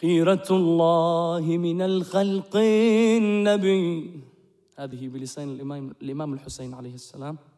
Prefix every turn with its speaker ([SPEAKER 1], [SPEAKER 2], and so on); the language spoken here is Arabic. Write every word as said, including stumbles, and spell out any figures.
[SPEAKER 1] خيرة الله من الخلق النبي. هذه بلسان الإمام الإمام الحسين عليه السلام.